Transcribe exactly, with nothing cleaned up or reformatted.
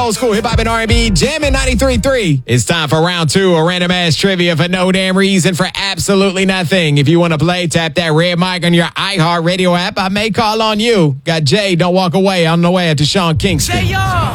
old school hip hop and R and B, jamming ninety-three point three. It's time for round two of random ass trivia for no damn reason, for absolutely nothing. If you want to play, tap that red mic on your iHeartRadio app. I may call on you. Got Jay, don't walk away, on the way to Sean Kingston. Jay,